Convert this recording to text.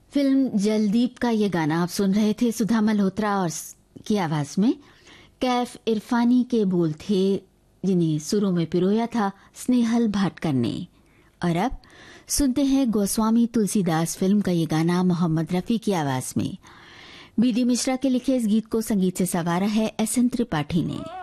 Film Jaldeep का ये गाना आप सुन रहे थे सुधा मल्होत्रा और की आवाज में। कैफ इरफानी के बोल थे जिन्हें सुरों में पिरोया था स्नेहल भाटकर ने। और अब सुनते हैं गोस्वामी तुलसीदास फिल्म का ये गाना मोहम्मद रफी की आवाज में। बीडी मिश्रा के लिखे इस गीत को संगीत से संवारा है एस एन त्रिपाठी ने।